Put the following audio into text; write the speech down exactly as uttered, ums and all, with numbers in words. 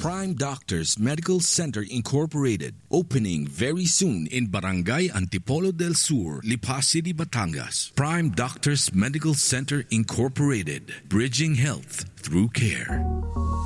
Prime Doctors Medical Center Incorporated, opening very soon in Barangay Antipolo del Sur, Lipa City, Batangas. Prime Doctors Medical Center Incorporated, bridging health through care.